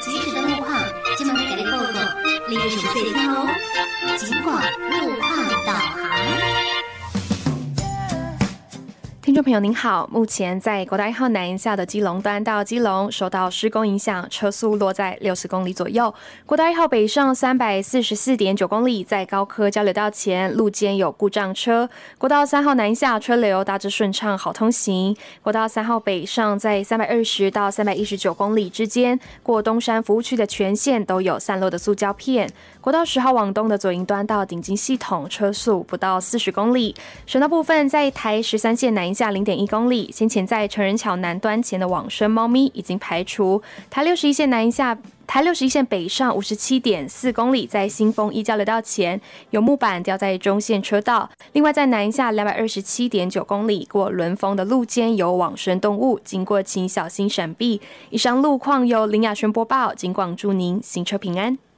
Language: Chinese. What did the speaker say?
即时的路况，今晚给你报告，你要详细听哦。尽管路况导航。 听众朋友您好，目前在国道1号南下的基隆段到基隆受到施工影响，车速落在60公里左右。国道1号北上344.9公里，在高科交流道前路肩有故障车。国道3号南下车流大致顺畅，好通行。国道3号北上在320到319公里之间，过东山服务区的全线都有散落的塑胶片。国道10号往东的左营端到顶金系统，车速不到40公里。省道部分在台13线南下0.1公里，先前在成人桥南端前的往生猫咪已经排除。台61线南下。台61线北上57.4公里，在新丰一交流道前有木板掉在中线车道。另外在南下227.9公里，过轮峰的路肩有往生动物，经过请小心闪避。以上路况由林雅轩播报，警广祝您行车平安。